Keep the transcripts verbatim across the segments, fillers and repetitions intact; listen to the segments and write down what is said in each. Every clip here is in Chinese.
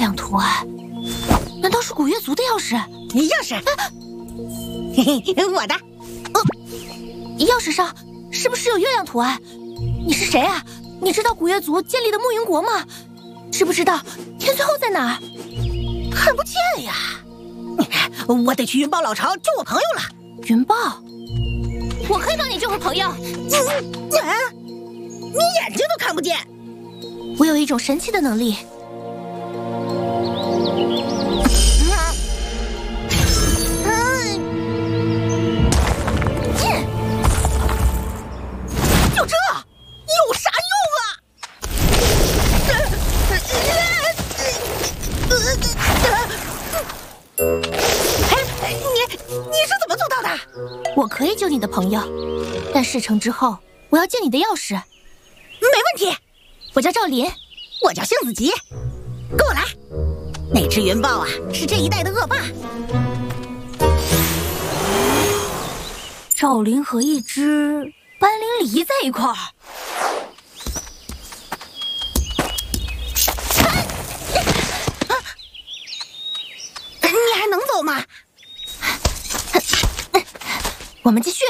亮图案，难道是古月族的钥匙？ 你钥匙，啊、嘿嘿，我的。 呃，钥匙上是不是有月亮图案？你是谁啊？你知道古月族建立的暮云国吗？知不知道天翠后在哪儿？ 看不见呀！我得去云豹老巢救我朋友了。 云豹，我可以帮你救回朋友。 嗯啊，你眼睛都看不见。 我有一种神奇的能力。 就这有啥用啊？哎，你你是怎么做到的？ 我可以救你的朋友，但事成之后，我要借你的钥匙。 没问题。 我叫赵林， 我叫杏子吉，跟我来。那只云豹啊，是这一带的恶霸。 赵林和一只斑羚狸在一块儿。 啊！你还能走吗？ 我们继续。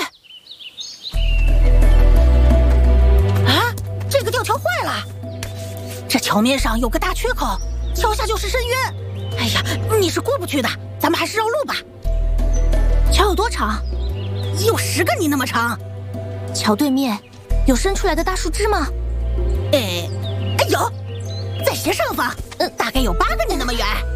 啊，这个吊桥坏了，这桥面上有个大缺口，桥下就是深渊。哎呀，你是过不去的，咱们还是绕路吧。 桥有多长？ 有十个你那么长。 桥对面有伸出来的大树枝吗？ 哎，有，在斜上方，嗯，大概有八个你那么远。